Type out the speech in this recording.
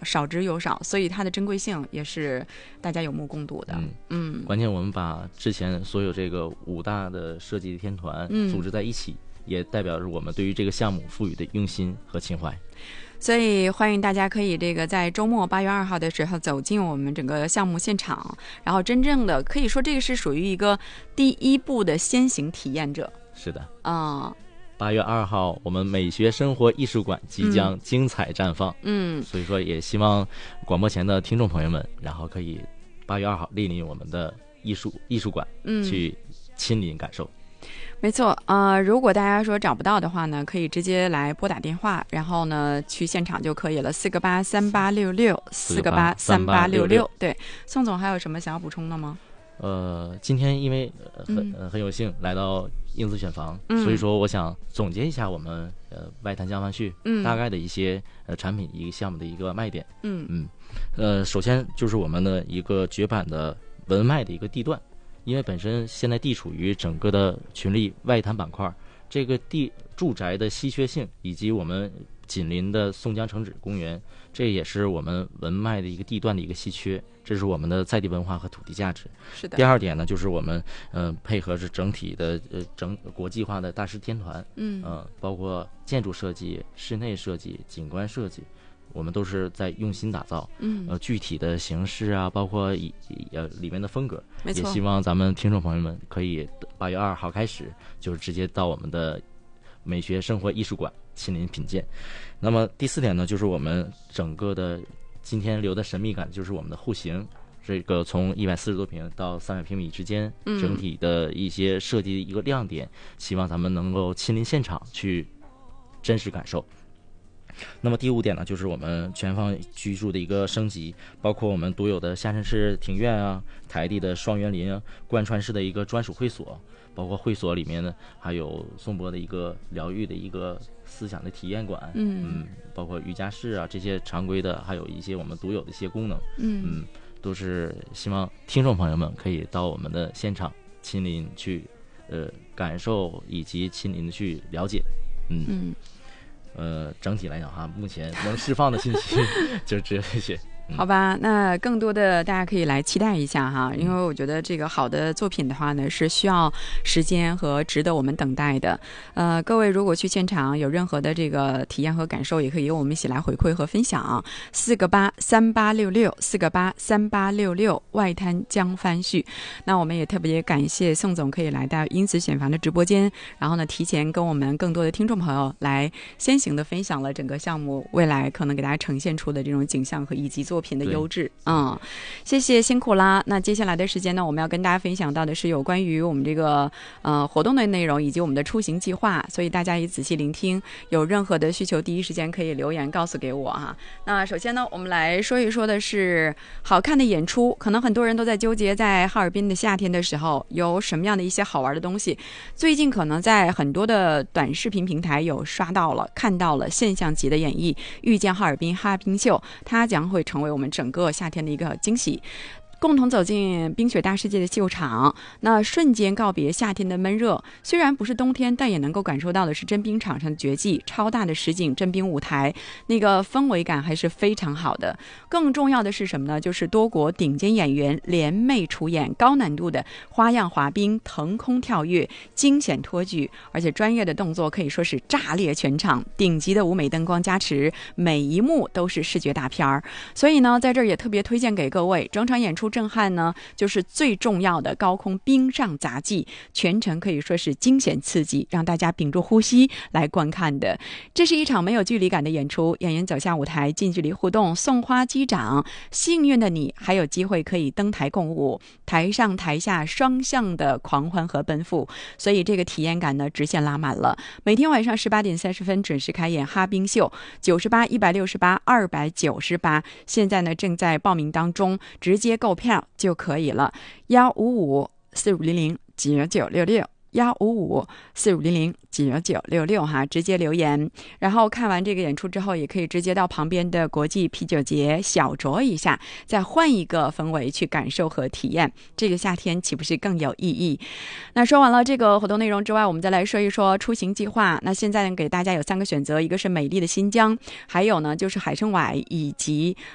少之又少，所以它的珍贵性也是大家有目共睹的。 关键我们把之前所有这个5大的设计天团组织在一起，也代表着我们对于这个项目赋予的用心和情怀。 所以欢迎大家可以在周末8月2号的时候走进我们整个项目现场，然后真正的可以说这个是属于一个第一步的先行体验者。 是的8月2号我们美学生活艺术馆即将精彩绽放。所以说也希望广播前的听众朋友们，然后可以8月2号莅临我们的艺术馆去亲临感受。 没错，如果大家说找不到的话呢，可以直接来拨打电话，然后呢去现场就可以了，4883866，4883866。对，宋总还有什么想要补充的吗？ 今天因为很有幸来到英姿选房，所以说我想总结一下我们外滩江帆序大概的一些产品一个项目的一个卖点。首先就是我们的一个绝版的文脉的一个地段。因为本身现在地处于整个的群力外滩板块，这个住宅的稀缺性以及我们紧邻的宋江城址公园，这也是我们文脉的一个地段的一个稀缺，这是我们的在地文化和土地价值。 是的。 第二点呢，就是我们配合着整体的国际化的大师天团，包括建筑设计、室内设计、景观设计。我们都是在用心打造，具体的形式啊，包括里面的风格，也希望咱们听众朋友们可以8月2号开始，就是直接到我们的美学生活艺术馆亲临品鉴。那么第4点呢，就是我们整个的今天留的神秘感，就是我们的户型，这个从140多平到300平米之间，整体的一些设计的一个亮点，希望咱们能够亲临现场去真实感受。那么第5点呢，就是我们全方居住的一个升级，包括我们独有的下沉式庭院啊，台地的双园林啊，贯穿式的一个专属会所，包括会所里面呢还有颂钵的一个疗愈的一个思想的体验馆，包括瑜伽室啊，这些常规的，还有一些我们独有的一些功能，都是希望听众朋友们可以到我们的现场亲临去感受以及亲临的去了解。整体来讲哈，目前能释放的信息就只有这些。 好吧，那更多的大家可以来期待一下哈，因为我觉得这个好的作品的话呢，是需要时间和值得我们等待的。各位如果去现场有任何的这个体验和感受，也可以跟我们一起来回馈和分享。4883866，4883866，外滩江帆序。那我们也特别感谢宋总可以来到英姿选房的直播间，然后呢提前跟我们更多的听众朋友来先行的分享了整个项目未来可能给大家呈现出的这种景象和以及作品的优质。谢谢，辛苦啦。那接下来的时间呢，我们要跟大家分享到的是有关于我们这个活动的内容以及我们的出行计划，所以大家也仔细聆听，有任何的需求第一时间可以留言告诉给我哈。那首先呢，我们来说一说的是好看的演出，可能很多人都在纠结在哈尔滨的夏天的时候有什么样的一些好玩的东西。最近可能在很多的短视频平台有刷到了看到了现象级的演绎，遇见哈尔滨哈冰秀，它将会成为我们整个夏天的一个惊喜。共同走进冰雪大世界的秀场，那瞬间告别夏天的闷热。虽然不是冬天，但也能够感受到的是真冰场上的绝技，超大的实景真冰舞台，那个氛围感还是非常好的。更重要的是什么呢？就是多国顶尖演员联袂出演高难度的花样滑冰、腾空跳跃、惊险托举，而且专业的动作可以说是炸裂全场，顶级的舞美灯光加持，每一幕都是视觉大片儿。所以呢，在这儿也特别推荐给各位，整场演出震撼呢，就是最重要的高空冰上杂技，全程可以说是惊险刺激，让大家屏住呼吸来观看的。这是一场没有距离感的演出，演员走下舞台，近距离互动，送花击掌。幸运的你还有机会可以登台共舞，台上台下双向的狂欢和奔赴，所以这个体验感呢直线拉满了。每天晚上18点30分准时开演哈冰秀，98、168、298，现在呢正在报名当中，直接购票就可以了。155-4500-9966，155-4500-9966哈，直接留言。然后看完这个演出之后，也可以直接到旁边的国际啤酒节小酌一下，再换一个氛围去感受和体验，这个夏天岂不是更有意义？那说完了这个活动内容之外，我们再来说一说出行计划。那现在呢，给大家有3个选择，一个是美丽的新疆，还有呢就是海参崴以及